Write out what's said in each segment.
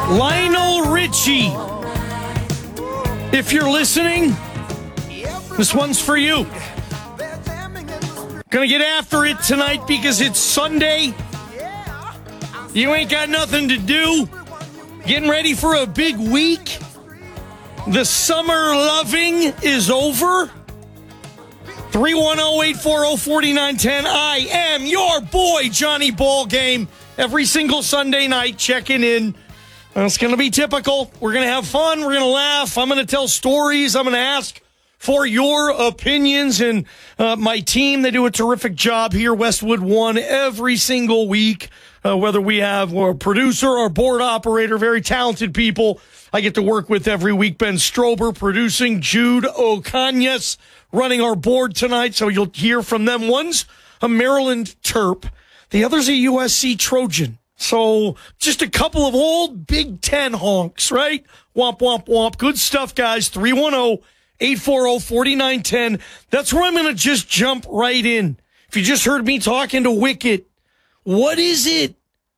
Lionel Richie. If you're listening, this one's for you. Gonna get after it tonight because it's Sunday. You ain't got nothing to do. Getting ready for a big week. The summer loving is over. 310-840-4910. I am your boy, Johnny Ballgame. Every single Sunday night, checking in. It's going to be typical. We're going to have fun. We're going to laugh. I'm going to tell stories. I'm going to ask for your opinions. And my team, they do a terrific job here, Westwood One, every single week. Whether we have a producer or board operator, very talented people I get to work with every week. Ben Strober producing, Jude Ocanyas running our board tonight, so you'll hear from them. One's a Maryland Terp. The other's a USC Trojan. So just a couple of old Big Ten honks, right? Womp, womp, womp. Good stuff, guys. 310-840-4910. That's where I'm going to just jump right in. If you just heard me talking to Wicket, what is it?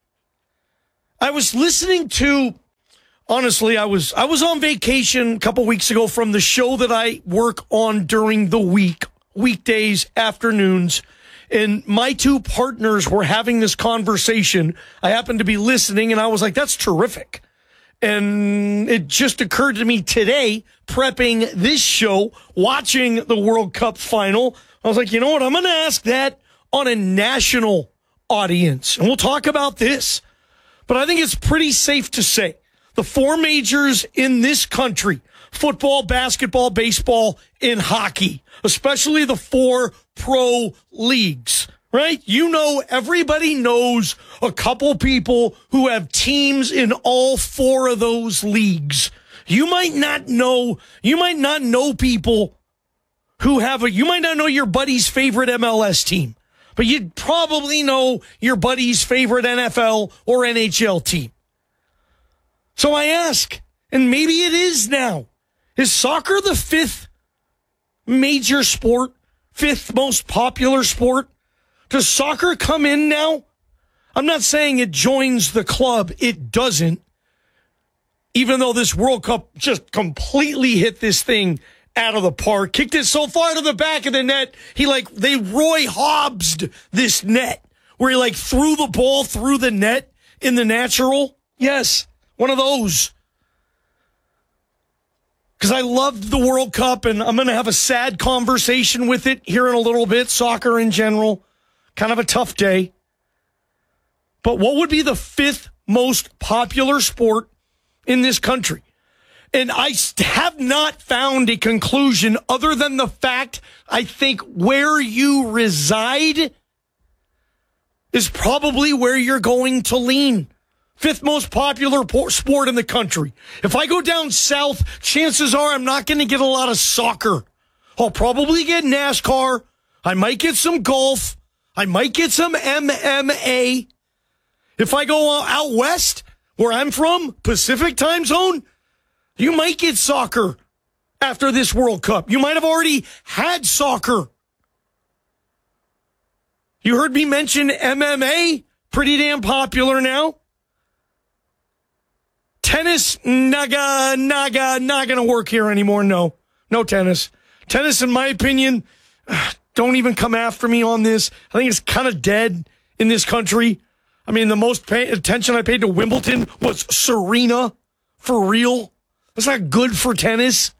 I was listening to, honestly, I was on vacation a couple weeks ago from the show that I work on during the week, weekdays, afternoons, and my two partners were having this conversation. I happened to be listening, and I was like, that's terrific. And it just occurred to me today, prepping this show, watching the World Cup final, I was like, you know what, I'm going to ask that on a national audience, and we'll talk about this. But I think it's pretty safe to say the four majors in this country, football, basketball, baseball, and hockey, especially the four pro leagues, right? You know, everybody knows a couple people who have teams in all four of those leagues. You might not know people who have you might not know your buddy's favorite MLS team, but you'd probably know your buddy's favorite NFL or NHL team. So I ask, and maybe it is now, is soccer the fifth major sport, fifth most popular sport? Does soccer come in now? I'm not saying it joins the club. It doesn't. Even though this World Cup just completely hit this thing out of the park, kicked it so far to the back of the net, they Roy Hobbs'd this net, where he threw the ball through the net in the natural. Yes, one of those. Because I loved the World Cup, and I'm going to have a sad conversation with it here in a little bit. Soccer in general, kind of a tough day. But what would be the fifth most popular sport in this country? And I have not found a conclusion other than the fact I think where you reside is probably where you're going to lean. Fifth most popular sport in the country. If I go down south, chances are I'm not going to get a lot of soccer. I'll probably get NASCAR. I might get some golf. I might get some MMA. If I go out west, where I'm from, Pacific time zone, you might get soccer after this World Cup. You might have already had soccer. You heard me mention MMA, pretty damn popular now. Tennis, not going to work here anymore. No tennis. Tennis, in my opinion, don't even come after me on this. I think it's kind of dead in this country. I mean, the most attention I paid to Wimbledon was Serena, for real. That's not good for tennis.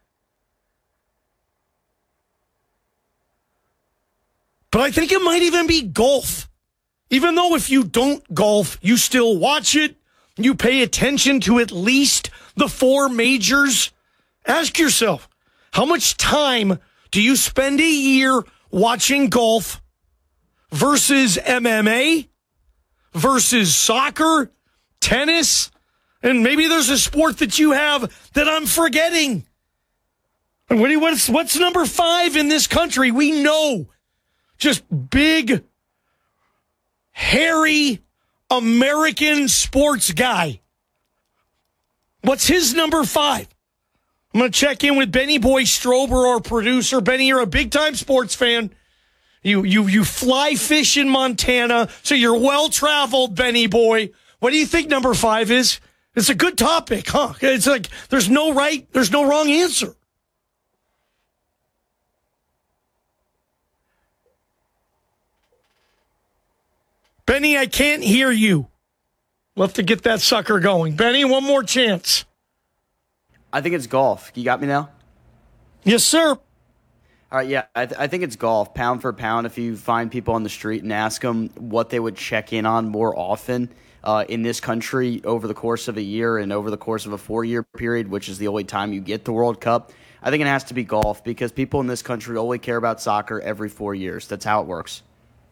But I think it might even be golf. Even though if you don't golf, you still watch it. You pay attention to at least the four majors. Ask yourself, how much time do you spend a year watching golf versus MMA, versus soccer, tennis, and maybe there's a sport that you have that I'm forgetting. What's number 5 in this country? We know. Just big, hairy, American sports guy. What's his number 5? I'm going to check in with Benny Boy Strober, our producer. Benny, you're a big-time sports fan. You fly fish in Montana, so you're well-traveled, Benny Boy. What do you think number 5 is? It's a good topic, huh? It's like there's no right, there's no wrong answer. Benny, I can't hear you. We'll have to get that sucker going. Benny, one more chance. I think it's golf. You got me now? Yes, sir. All right, yeah, I think it's golf. Pound for pound, if you find people on the street and ask them what they would check in on more often in this country over the course of a year and over the course of a 4-year period, which is the only time you get the World Cup, I think it has to be golf because people in this country only care about soccer every 4 years. That's how it works.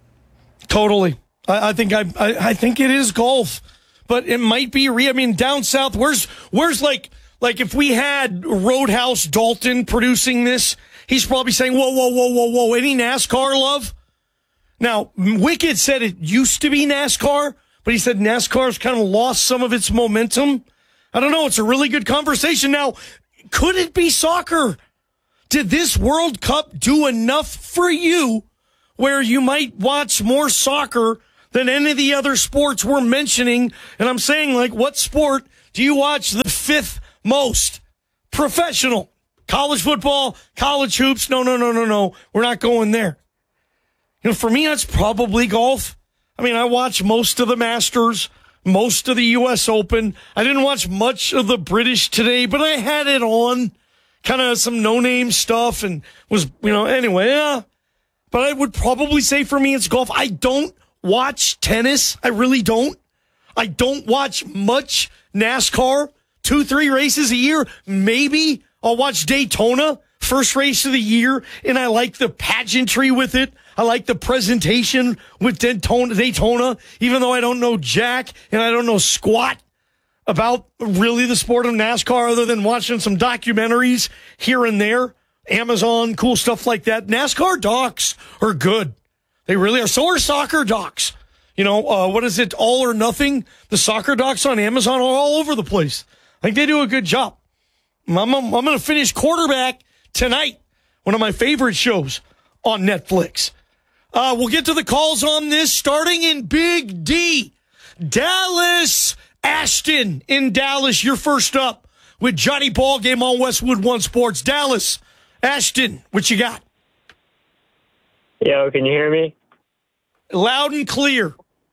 Totally. I think it is golf, but it might be down south. Where's like if we had Roadhouse Dalton producing this, he's probably saying, whoa, any NASCAR love? Now, Wicked said it used to be NASCAR, but he said NASCAR's kind of lost some of its momentum. I don't know. It's a really good conversation. Now, could it be soccer? Did this World Cup do enough for you where you might watch more soccer than any of the other sports we're mentioning? And I'm saying, like, what sport do you watch the fifth most? Professional. College football, college hoops. No. We're not going there. For me, that's probably golf. I watch most of the Masters, most of the U.S. Open. I didn't watch much of the British today, but I had it on. Kind of some no-name stuff and was, anyway, yeah. But I would probably say for me it's golf. I don't watch tennis. I really don't. I don't watch much NASCAR. 2-3 races a year. Maybe I'll watch Daytona, first race of the year, and I like the pageantry with it. I like the presentation with Daytona, even though I don't know jack and I don't know squat about really the sport of NASCAR other than watching some documentaries here and there. Amazon, cool stuff like that. NASCAR docs are good. They really are. So are soccer docs. What is it? All or Nothing? The soccer docs on Amazon are all over the place. I think they do a good job. I'm going to finish Quarterback tonight, one of my favorite shows on Netflix. We'll get to the calls on this, starting in Big D. Dallas Ashton in Dallas. You're first up with Johnny Ballgame on Westwood One Sports. Dallas, Ashton, what you got? Yo, can you hear me? Loud and clear.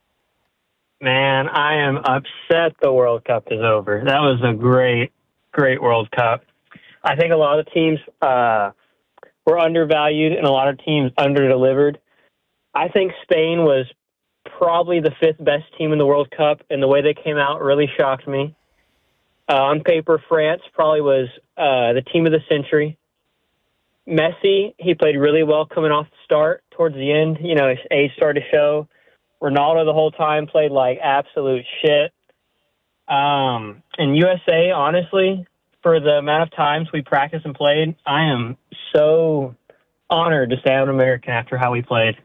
Man, I am upset the World Cup is over. That was a great World Cup. I think a lot of teams were undervalued and a lot of teams underdelivered. I think Spain was probably the fifth best team in the World Cup, and the way they came out really shocked me. On paper, France probably was the team of the century. Messi, he played really well coming off the start. Towards the end, his age started to show. Ronaldo the whole time played like absolute shit. And USA, honestly, for the amount of times we practiced and played, I am so honored to say I'm an American after how we played.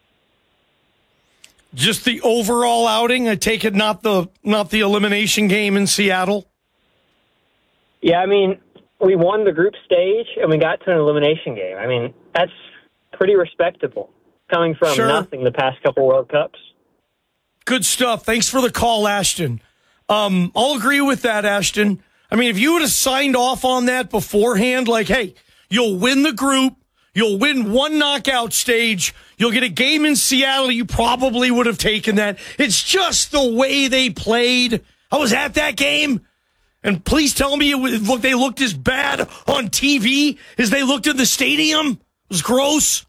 Just the overall outing, I take it, not the elimination game in Seattle? Yeah, we won the group stage and we got to an elimination game. That's pretty respectable coming from nothing the past couple World Cups. Good stuff. Thanks for the call, Ashton. I'll agree with that, Ashton. If you would have signed off on that beforehand, like, hey, you'll win the group, you'll win one knockout stage, you'll get a game in Seattle, you probably would have taken that. It's just the way they played. I was at that game, and please tell me they looked as bad on TV as they looked in the stadium. It was gross.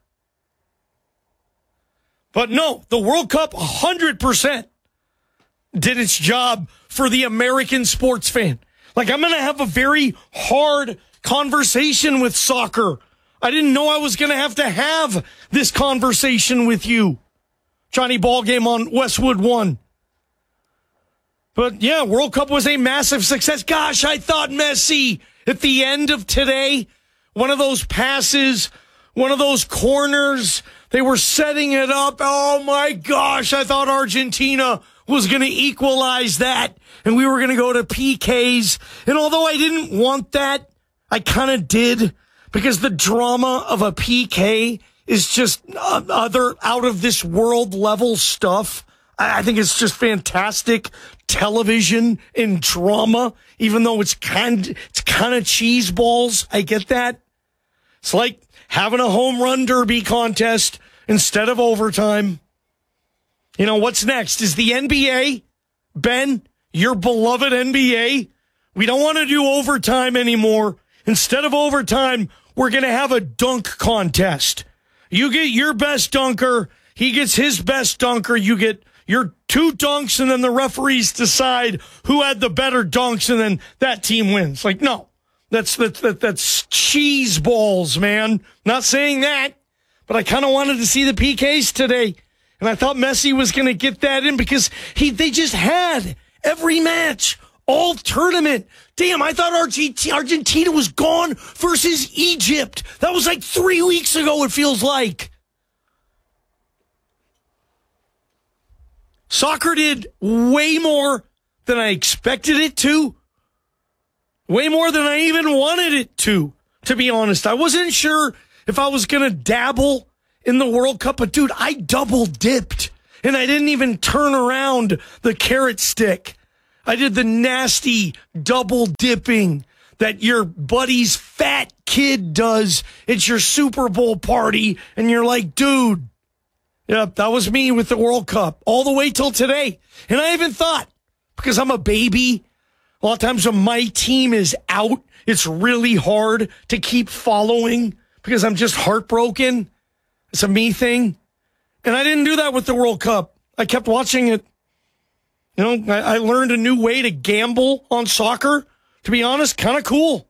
But no, the World Cup 100% did its job for the American sports fan. Like, I'm going to have a very hard conversation with soccer. I didn't know I was going to have this conversation with you. Johnny Ballgame on Westwood One. But yeah, World Cup was a massive success. Gosh, I thought Messi at the end of today, one of those passes, one of those corners, they were setting it up. Oh my gosh, I thought Argentina was going to equalize that and we were going to go to PKs. And although I didn't want that, I kind of did, because the drama of a PK is just other out of this world level stuff. I think it's just fantastic television and drama, even though it's kind of cheese balls. I get that. It's like having a home run derby contest instead of overtime. You know, what's next? Is the NBA, Ben, your beloved NBA? We don't want to do overtime anymore. Instead of overtime, we're going to have a dunk contest. You get your best dunker. He gets his best dunker. You get your 2 dunks, and then the referees decide who had the better dunks, and then that team wins. Like, no, that's cheese balls, man. Not saying that, but I kind of wanted to see the PKs today, and I thought Messi was going to get that in because they just had every match, all tournament. Damn, I thought Argentina was gone versus Egypt. That was like 3 weeks ago, it feels like. Soccer did way more than I expected it to. Way more than I even wanted it to be honest. I wasn't sure if I was going to dabble in the World Cup, but dude, I double dipped. And I didn't even turn around the carrot stick. I did the nasty double dipping that your buddy's fat kid does at your Super Bowl party. And you're like, dude, yeah, that was me with the World Cup all the way till today. And I even thought, because I'm a baby, a lot of times when my team is out, it's really hard to keep following because I'm just heartbroken. It's a me thing. And I didn't do that with the World Cup. I kept watching it. You know, I learned a new way to gamble on soccer. To be honest, kind of cool.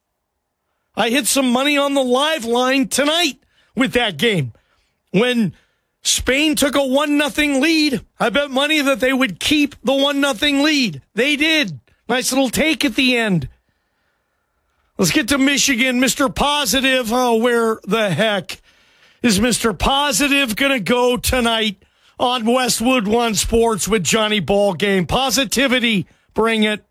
I hit some money on the live line tonight with that game. When Spain took a 1-0 lead, I bet money that they would keep the 1-0 lead. They did. Nice little take at the end. Let's get to Michigan. Mr. Positive. Oh, where the heck is Mr. Positive going to go tonight on Westwood One Sports with Johnny Ballgame? Positivity. Bring it.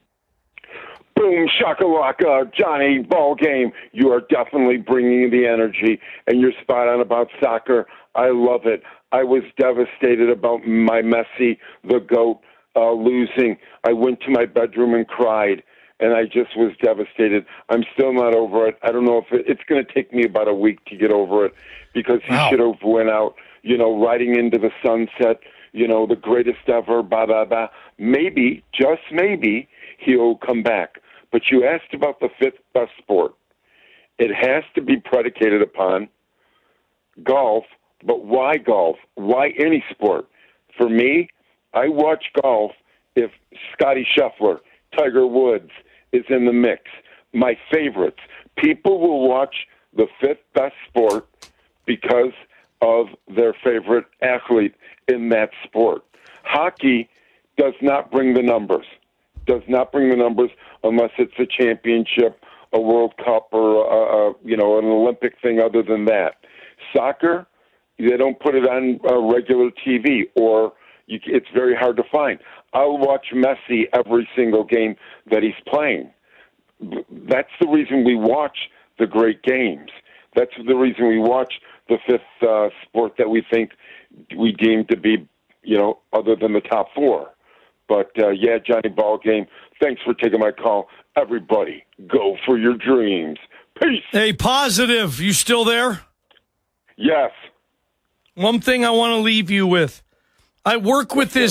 Boom, shakalaka, Johnny Ballgame. You are definitely bringing the energy, and you're spot on about soccer. I love it. I was devastated about my Messi, the GOAT, losing. I went to my bedroom and cried, and I just was devastated. I'm still not over it. I don't know if it's going to take me about a week to get over it because he should have went out, you know, riding into the sunset, you know, the greatest ever, blah, blah, blah. Maybe, just maybe, he'll come back. But you asked about the 5th best sport. It has to be predicated upon golf. But why golf? Why any sport? For me, I watch golf if Scotty Scheffler, Tiger Woods is in the mix. My favorites. People will watch the 5th best sport because of their favorite athlete in that sport. Hockey does not bring the numbers. Does not bring the numbers unless it's a championship, a World Cup, or an Olympic thing other than that. Soccer, they don't put it on regular TV, or it's very hard to find. I'll watch Messi every single game that he's playing. That's the reason we watch the great games. That's the reason we watch the 5th sport that we think we deem to be, other than the top 4. But, Johnny Ballgame, thanks for taking my call. Everybody, go for your dreams. Peace. Hey, Positive, you still there? Yes. One thing I want to leave you with. I work with the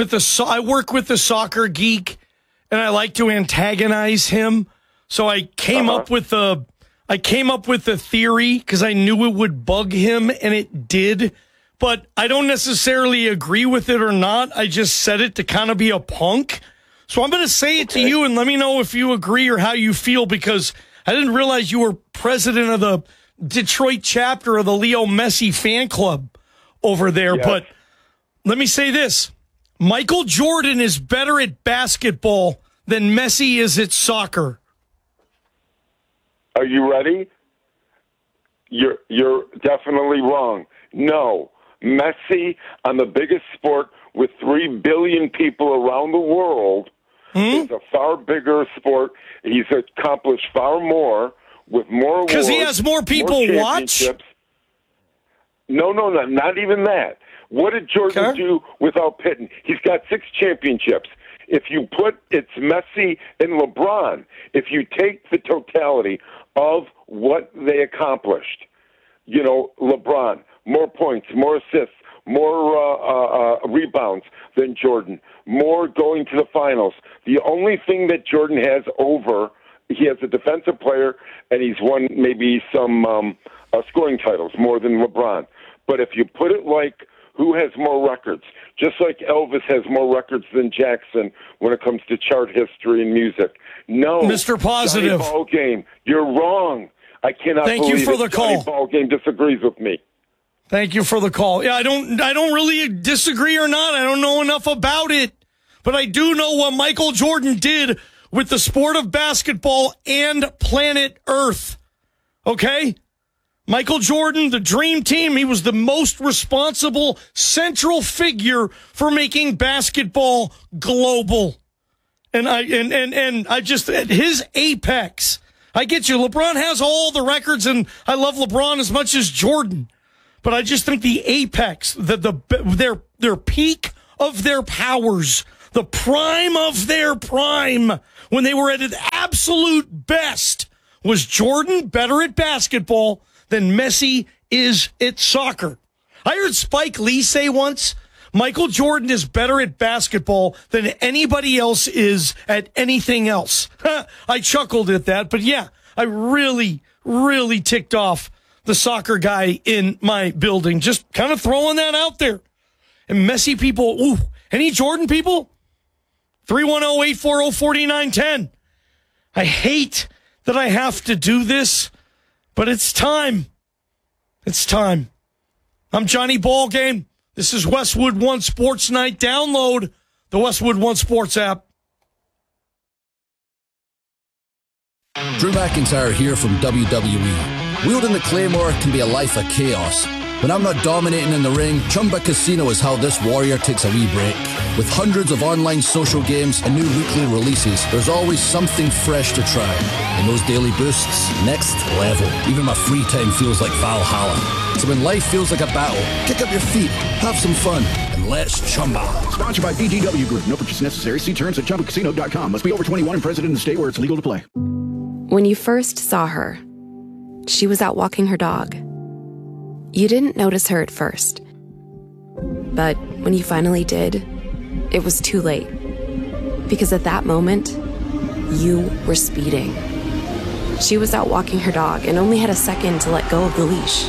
soccer geek, and I like to antagonize him. So I came up with the theory because I knew it would bug him, and it did. But I don't necessarily agree with it or not. I just said it to kind of be a punk. So I'm going to say it to you, and let me know if you agree or how you feel, because I didn't realize you were president of the Detroit chapter of the Leo Messi fan club over there. Yes. But let me say this. Michael Jordan is better at basketball than Messi is at soccer. Are you ready? You're definitely wrong. No. Messi, on the biggest sport with 3 billion people around the world, is a far bigger sport. He's accomplished far more with more awards. Because he has more people watch? No, not even that. What did Jordan do without Pippen? He's got 6 championships. If you put it's Messi and LeBron, if you take the totality of what they accomplished, LeBron, more points, more assists, more rebounds than Jordan, more going to the finals. The only thing that Jordan has over, he has a defensive player, and he's won maybe some scoring titles more than LeBron. But if you put it like who has more records, just like Elvis has more records than Jackson when it comes to chart history and music. No, Mr. Positive. Johnny Ballgame, you're wrong. I cannot Thank believe you for the Johnny call. Ballgame disagrees with me. Thank you for the call. Yeah, I don't really disagree or not. I don't know enough about it, but I do know what Michael Jordan did with the sport of basketball and planet Earth. Okay? Michael Jordan, the dream team, he was the most responsible central figure for making basketball global. And I just at his apex. I get you. LeBron has all the records, and I love LeBron as much as Jordan. But I just think the apex, their peak of their powers, the prime of their prime, when they were at its absolute best, was Jordan better at basketball than Messi is at soccer. I heard Spike Lee say once, Michael Jordan is better at basketball than anybody else is at anything else. I chuckled at that, but yeah, I really, really ticked off the soccer guy in my building. Just kind of throwing that out there. And Messi people, ooh, any Jordan people? 310-840-4910. I hate that I have to do this, but it's time. It's time. I'm Johnny Ballgame. This is Westwood One Sports Night. Download the Westwood One Sports app. Drew McIntyre here from WWE. Wielding the Claymore can be a life of chaos. When I'm not dominating in the ring, Chumba Casino is how this warrior takes a wee break. With hundreds of online social games and new weekly releases, there's always something fresh to try. And those daily boosts, next level. Even my free time feels like Valhalla. So when life feels like a battle, kick up your feet, have some fun, and let's Chumba. Sponsored by VGW Group. No purchase necessary. See terms at ChumbaCasino.com. Must be over 21 and present in the state where it's legal to play. When you first saw her, she was out walking her dog. You didn't notice her at first. But when you finally did, it was too late. Because at that moment, you were speeding. She was out walking her dog and only had a second to let go of the leash.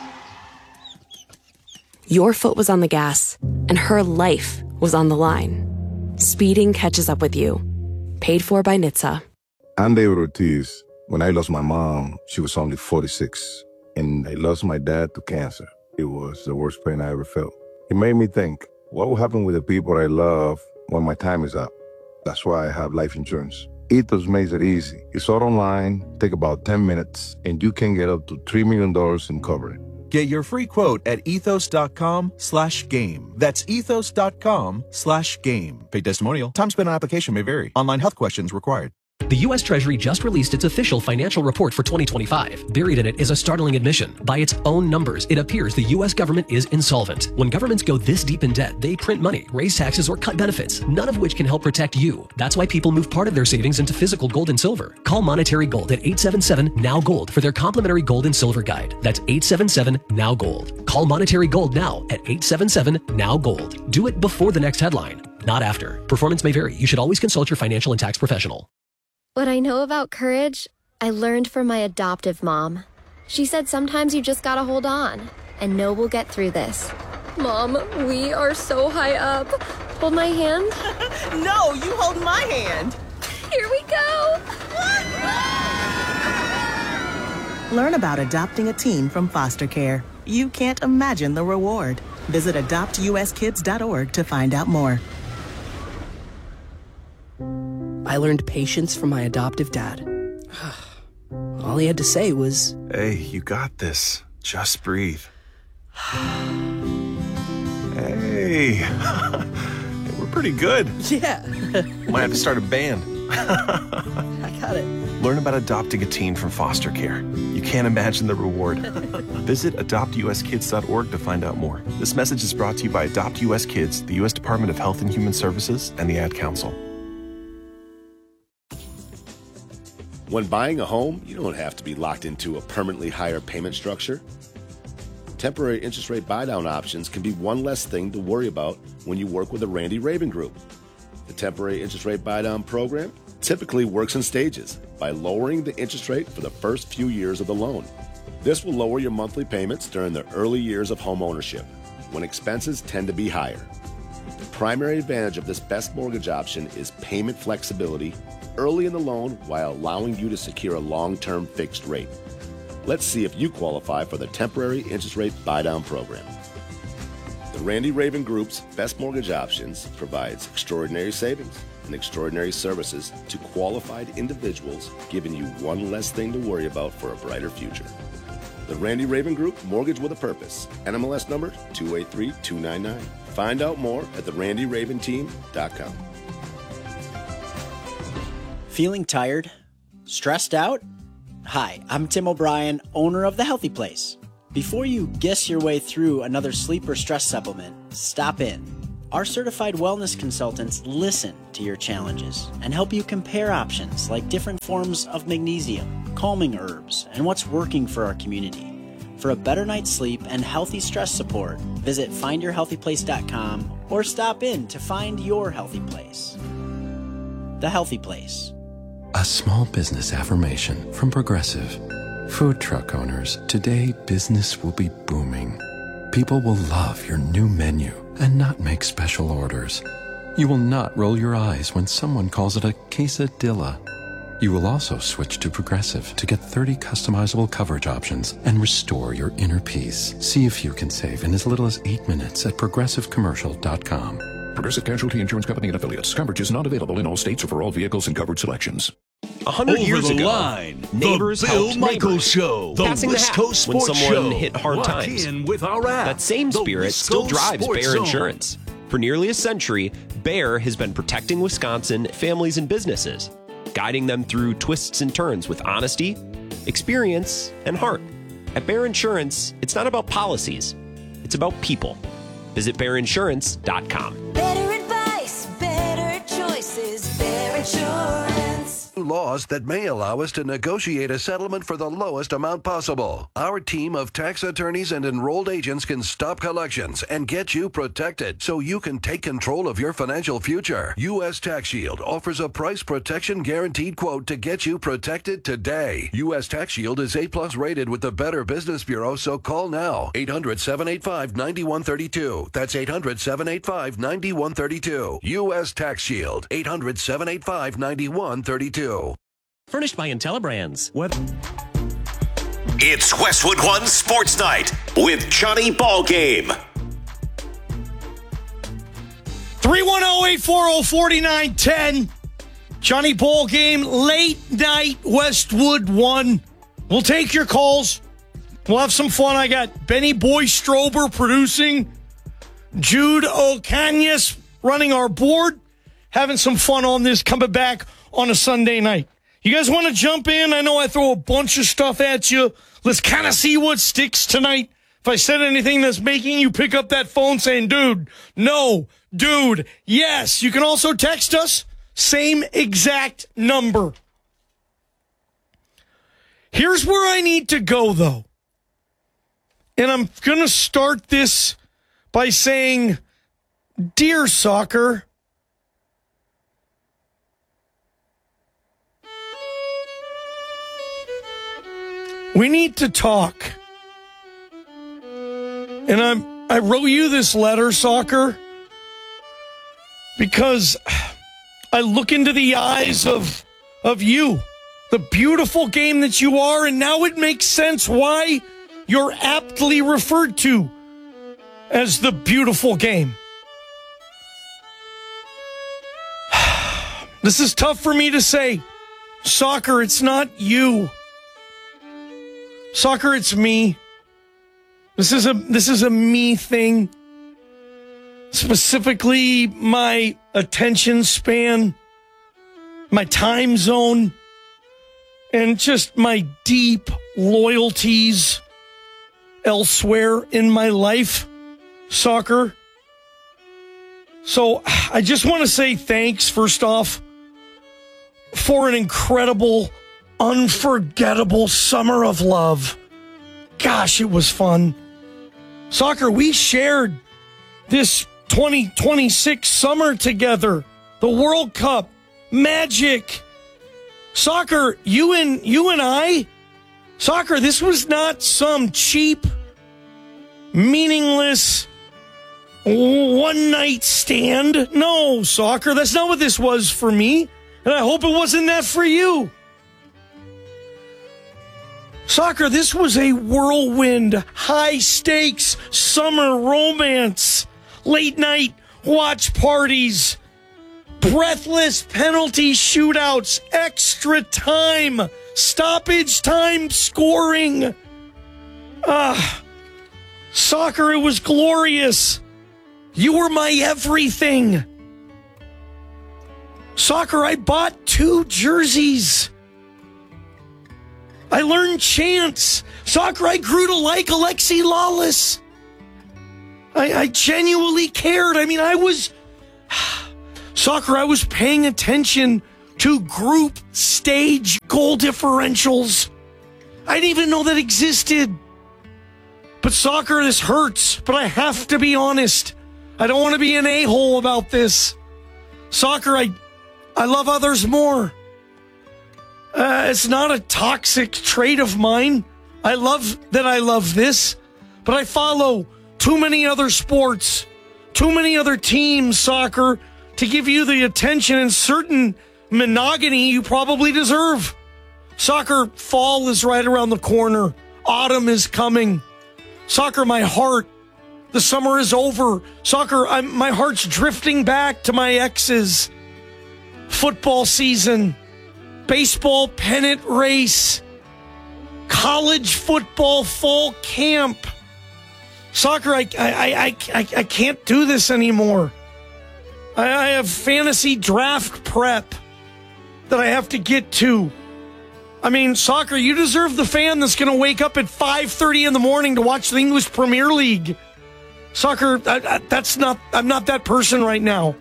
Your foot was on the gas, and her life was on the line. Speeding catches up with you. Paid for by NHTSA. I'm David Ortiz. When I lost my mom, she was only 46. And I lost my dad to cancer. It was the worst pain I ever felt. It made me think, what will happen with the people I love when my time is up? That's why I have life insurance. Ethos makes it easy. It's all online, take about 10 minutes, and you can get up to $3 million in coverage. Get your free quote at ethos.com/game. That's ethos.com/game. Paid testimonial. Time spent on application may vary. Online health questions required. The U.S. Treasury just released its official financial report for 2025. Buried in it is a startling admission. By its own numbers, it appears the U.S. government is insolvent. When governments go this deep in debt, they print money, raise taxes, or cut benefits, none of which can help protect you. That's why people move part of their savings into physical gold and silver. Call Monetary Gold at 877-NOW-GOLD for their complimentary gold and silver guide. That's 877-NOW-GOLD. Call Monetary Gold now at 877-NOW-GOLD. Do it before the next headline, not after. Performance may vary. You should always consult your financial and tax professional. What I know about courage, I learned from my adoptive mom. She said sometimes you just gotta hold on and know we'll get through this. Mom, we are so high up. Hold my hand. No, you hold my hand. Here we go. Learn about adopting a teen from foster care. You can't imagine the reward. Visit adoptuskids.org to find out more. I learned patience from my adoptive dad. All he had to say was, "Hey, you got this. Just breathe." Hey, we're pretty good. Yeah. Might have to start a band. I got it. Learn about adopting a teen from foster care. You can't imagine the reward. Visit adoptuskids.org to find out more. This message is brought to you by Adopt US Kids, the U.S. Department of Health and Human Services, and the Ad Council. When buying a home, you don't have to be locked into a permanently higher payment structure. Temporary interest rate buy-down options can be one less thing to worry about when you work with the Randy Raven Group. The temporary interest rate buy-down program typically works in stages by lowering the interest rate for the first few years of the loan. This will lower your monthly payments during the early years of home ownership, when expenses tend to be higher. The primary advantage of this best mortgage option is payment flexibility early in the loan while allowing you to secure a long-term fixed rate. Let's see if you qualify for the temporary interest rate buy-down program. The Randy Raven Group's Best Mortgage Options provides extraordinary savings and extraordinary services to qualified individuals, giving you one less thing to worry about for a brighter future. The Randy Raven Group, Mortgage with a Purpose. NMLS number 283299. Find out more at therandyraventeam.com. Feeling tired? Stressed out? Hi, I'm Tim O'Brien, owner of The Healthy Place. Before you guess your way through another sleep or stress supplement, stop in. Our certified wellness consultants listen to your challenges and help you compare options like different forms of magnesium, calming herbs, and what's working for our community. For a better night's sleep and healthy stress support, visit findyourhealthyplace.com or stop in to find your healthy place. The Healthy Place. A small business affirmation from Progressive. Food truck owners, today business will be booming. People will love your new menu and not make special orders. You will not roll your eyes when someone calls it a quesadilla. You will also switch to Progressive to get 30 customizable coverage options and restore your inner peace. See if you can save in as little as 8 minutes at progressivecommercial.com. Progressive Casualty Insurance Company and Affiliates. Coverage is not available in all states or for all vehicles and covered selections. 100 years ago, line, neighbors the Bill helped Michaels neighbors, Show, the passing West the hat Coast when Sports someone Show. hit hard Lock times. in with our app, that same the spirit West still Coast drives Sports Bayer Zone. Insurance. For nearly a century, Bayer has been protecting Wisconsin families and businesses, guiding them through twists and turns with honesty, experience, and heart. At Bayer Insurance, it's not about policies, it's about people. Visit BayerInsurance.com. Better advice, better choices, Bayer Insurance. Laws that may allow us to negotiate a settlement for the lowest amount possible. Our team of tax attorneys and enrolled agents can stop collections and get you protected so you can take control of your financial future. U.S. Tax Shield offers a price protection guaranteed quote to get you protected today. U.S. Tax Shield is A+ rated with the Better Business Bureau, so call now. 800-785-9132. That's 800-785-9132. U.S. Tax Shield. 800-785-9132. Furnished by Intellibrands. It's Westwood One Sports Night with Johnny Ballgame. 310-840-4910. Johnny Ballgame, late night Westwood One. We'll take your calls. We'll have some fun. I got Benny Boy Strober producing, Jude Ocañas running our board, having some fun on this, coming back on a Sunday night. You guys want to jump in? I know I throw a bunch of stuff at you. Let's kind of see what sticks tonight. If I said anything that's making you pick up that phone saying, dude, no, dude, yes. You can also text us, same exact number. Here's where I need to go, though. And I'm going to start this by saying, dear soccer, we need to talk. And I wrote you this letter, soccer, because I look into the eyes of you, the beautiful game that you are, and now it makes sense why you're aptly referred to as the beautiful game. This is tough for me to say. Soccer, it's not you. Soccer, it's me. This is a me thing. Specifically, my attention span, my time zone, and just my deep loyalties elsewhere in my life. Soccer. So I just want to say thanks, first off, for an incredible unforgettable summer of love. Gosh, it was fun. Soccer, we shared this 2026 summer together. The World Cup, magic. Soccer, you and I, soccer, this was not some cheap, meaningless one-night stand. No, soccer, that's not what this was for me. And I hope it wasn't that for you. Soccer, this was a whirlwind, high-stakes summer romance. Late-night watch parties. Breathless penalty shootouts. Extra time. Stoppage time scoring. Soccer, it was glorious. You were my everything. Soccer, I bought 2 jerseys. I learned chants. Soccer, I grew to like Alexi Lawless. I genuinely cared. I mean, Soccer, I was paying attention to group stage goal differentials. I didn't even know that existed. But soccer, this hurts, but I have to be honest. I don't want to be an a-hole about this. Soccer, I love others more. It's not a toxic trait of mine. I love that I love this, but I follow too many other sports, too many other teams, soccer, to give you the attention and certain monogamy you probably deserve. Soccer, fall is right around the corner. Autumn is coming. Soccer, my heart, the summer is over. Soccer, my heart's drifting back to my exes. Football season. Baseball pennant race, college football fall camp. Soccer, I can't do this anymore. I have fantasy draft prep that I have to get to. I mean, soccer, you deserve the fan that's going to wake up at 5:30 in the morning to watch the English Premier League. Soccer, I'm not that person right now.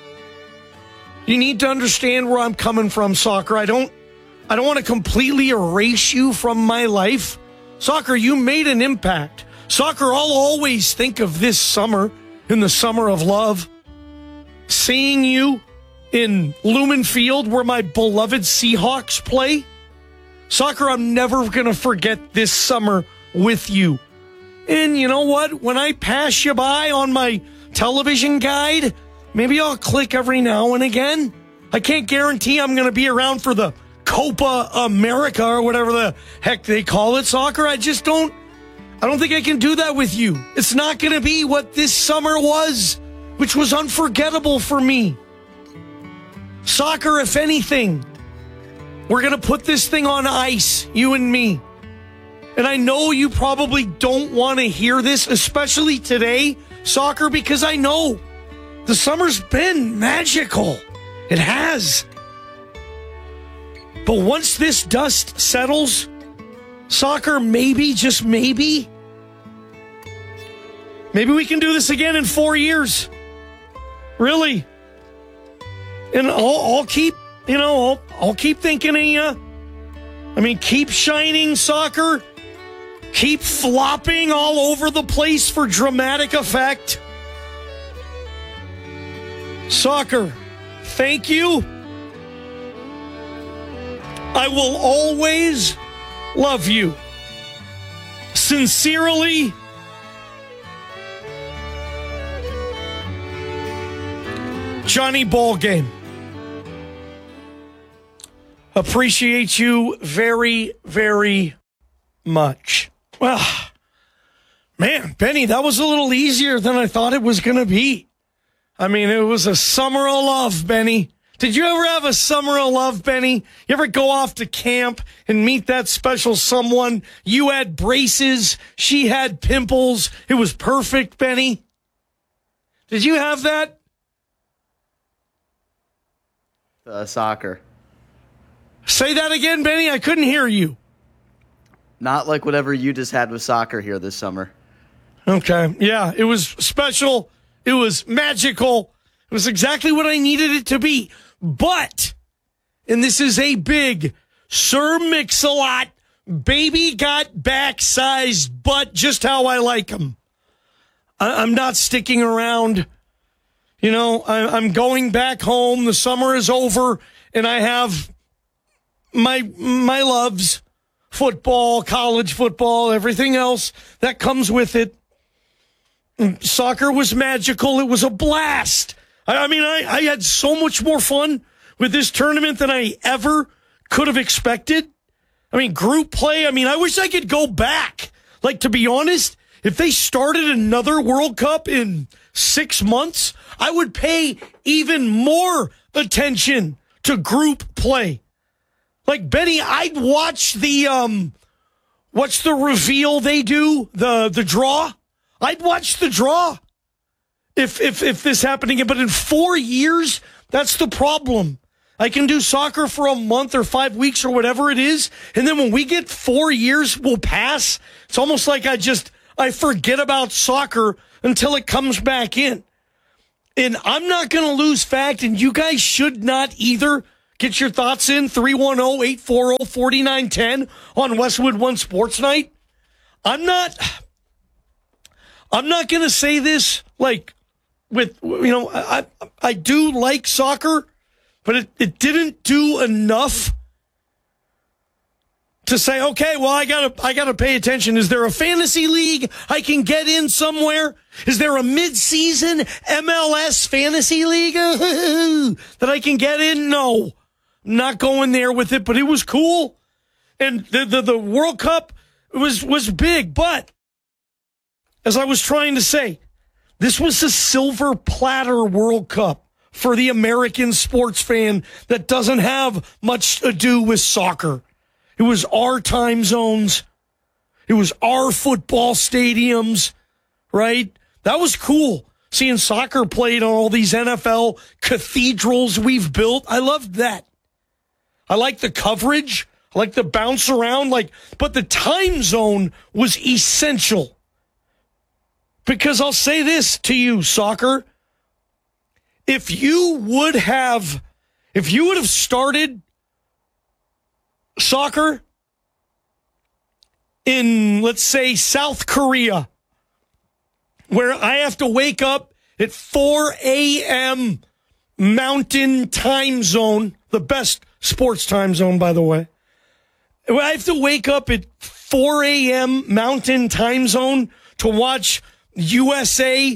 You need to understand where I'm coming from, soccer. I don't want to completely erase you from my life. Soccer, you made an impact. Soccer, I'll always think of this summer, in the summer of love. Seeing you in Lumen Field where my beloved Seahawks play. Soccer, I'm never going to forget this summer with you. And you know what? When I pass you by on my television guide, maybe I'll click every now and again. I can't guarantee I'm going to be around for the Copa America or whatever the heck they call it, soccer. I don't think I can do that with you. It's not going to be what this summer was, which was unforgettable for me. Soccer, if anything, we're going to put this thing on ice, you and me. And I know you probably don't want to hear this, especially today, soccer, because I know the summer's been magical. It has. But once this dust settles, soccer, maybe, just maybe we can do this again in 4 years. Really. And I'll keep, I'll keep thinking of you. I mean, keep shining, soccer. Keep flopping all over the place for dramatic effect. Soccer, thank you. I will always love you. Sincerely, Johnny Ballgame. Appreciate you very, very much. Well, man, Benny, that was a little easier than I thought it was going to be. I mean, it was a summer of love, Benny. Did you ever have a summer of love, Benny? You ever go off to camp and meet that special someone? You had braces. She had pimples. It was perfect, Benny. Did you have that? Soccer. Say that again, Benny. I couldn't hear you. Not like whatever you just had with soccer here this summer. Okay. Yeah, it was special. It was magical. It was exactly what I needed it to be. But, and this is a big, Sir Mix-a-Lot, baby got back-sized butt just how I like him. I'm not sticking around. You know, I'm going back home. The summer is over, and I have my loves, football, college football, everything else that comes with it. Soccer was magical. It was a blast. I mean, I had so much more fun with this tournament than I ever could have expected. I mean, group play. I mean, I wish I could go back. Like, to be honest, if they started another World Cup in 6 months, I would pay even more attention to group play. Like, Benny, I'd watch the, what's the reveal they do? The draw? I'd watch the draw if this happened again. But in 4 years, that's the problem. I can do soccer for a month or 5 weeks or whatever it is. And then when we get 4 years will pass, it's almost like I forget about soccer until it comes back in. And I'm not going to lose fact, and you guys should not either. Get your thoughts in, 310-840-4910 on Westwood One Sports Night. I'm not going to say this like with, you know, I do like soccer, but it didn't do enough to say, okay, well, I gotta pay attention. Is there a fantasy league I can get in somewhere? Is there a mid-season MLS fantasy league that I can get in? No, I'm not going there with it, but it was cool. And the World Cup was big, but as I was trying to say, this was a silver platter World Cup for the American sports fan that doesn't have much ado with soccer. It was our time zones. It was our football stadiums, right? That was cool. Seeing soccer played on all these NFL cathedrals we've built. I loved that. I like the coverage. I like the bounce around. But the time zone was essential. Because I'll say this to you, soccer. If you would have started soccer in, let's say, South Korea, where I have to wake up at 4 a.m. Mountain time zone, the best sports time zone, by the way. I have to wake up at 4 a.m. Mountain time zone to watch USA,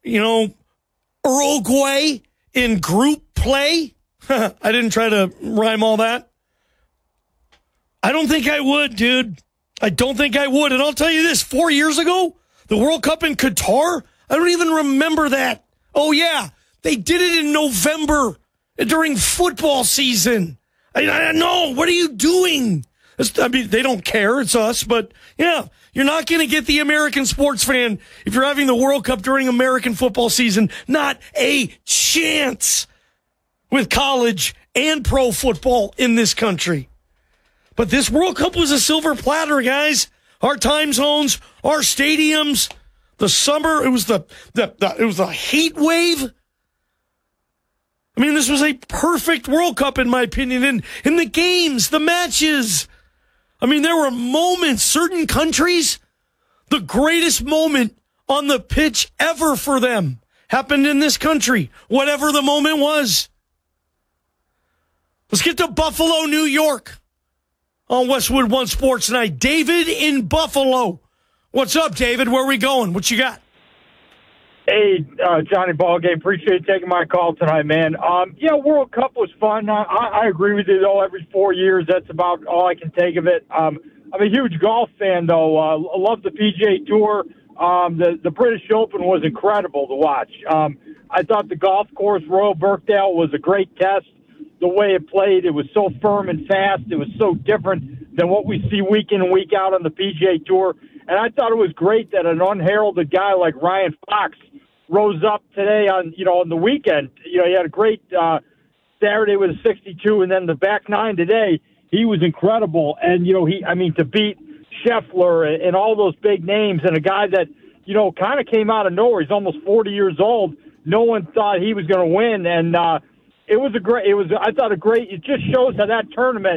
Uruguay in group play. I didn't try to rhyme all that. I don't think I would, dude. I don't think I would. And I'll tell you this, 4 years ago, the World Cup in Qatar, I don't even remember that. Oh, yeah, they did it in November during football season. I know, what are you doing? I mean, they don't care, it's us, but yeah, you're not going to get the American sports fan if you're having the World Cup during American football season. Not a chance with college and pro football in this country. But this World Cup was a silver platter, guys. Our time zones, our stadiums, the summer, it was the heat wave. I mean, this was a perfect World Cup, in my opinion. In the games, the matches. I mean, there were moments, certain countries, the greatest moment on the pitch ever for them happened in this country, whatever the moment was. Let's get to Buffalo, New York on Westwood One Sports Night. David in Buffalo. What's up, David? Where are we going? What you got? Hey, Johnny Ballgame. Appreciate you taking my call tonight, man. World Cup was fun. I agree with you, though. Every 4 years, that's about all I can take of it. I'm a huge golf fan, though. I love the PGA Tour. The British Open was incredible to watch. I thought the golf course, Royal Birkdale, was a great test. The way it played, it was so firm and fast. It was so different than what we see week in and week out on the PGA Tour. And I thought it was great that an unheralded guy like Ryan Fox rose up today on the weekend. He had a great Saturday with a 62, and then the back nine today, he was incredible. And, to beat Scheffler and all those big names, and a guy that, kind of came out of nowhere. He's almost 40 years old. No one thought he was going to win. And it just shows how that tournament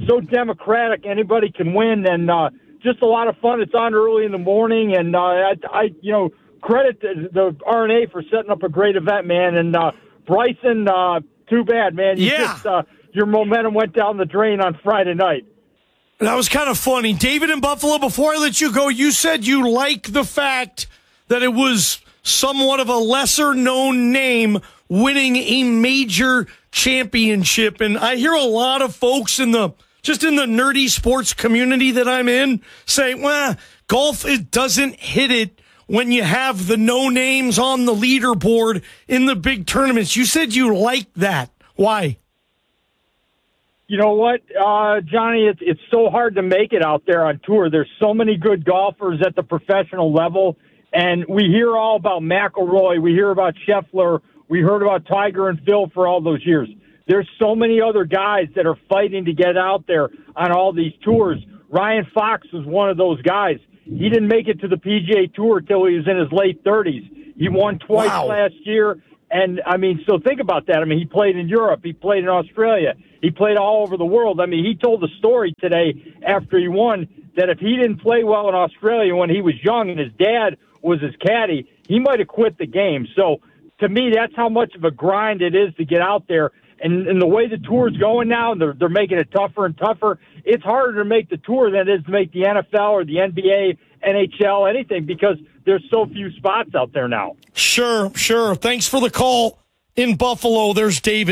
so democratic. Anybody can win, and just a lot of fun. It's on early in the morning, and I credit the RNA for setting up a great event, man. And Bryson, too bad, man. Your momentum went down the drain on Friday night. That was kind of funny. David in Buffalo, before I let you go, you said you like the fact that it was somewhat of a lesser-known name winning a major championship. And I hear a lot of folks in the nerdy sports community that I'm in say, well, golf, it doesn't hit it when you have the no names on the leaderboard in the big tournaments. You said you like that. Why? You know what, Johnny, it's so hard to make it out there on tour. There's so many good golfers at the professional level, and we hear all about McIlroy. We hear about Scheffler. We heard about Tiger and Phil for all those years. There's so many other guys that are fighting to get out there on all these tours. Ryan Fox was one of those guys. He didn't make it to the PGA Tour till he was in his late 30s. He won twice last year. And, I mean, so think about that. I mean, he played in Europe. He played in Australia. He played all over the world. I mean, he told the story today after he won that if he didn't play well in Australia when he was young and his dad was his caddy, he might have quit the game. So, to me, that's how much of a grind it is to get out there. And the way the tour's going now, they're making it tougher and tougher. It's harder to make the tour than it is to make the NFL or the NBA, NHL, anything, because there's so few spots out there now. Sure. Thanks for the call in Buffalo. There's David.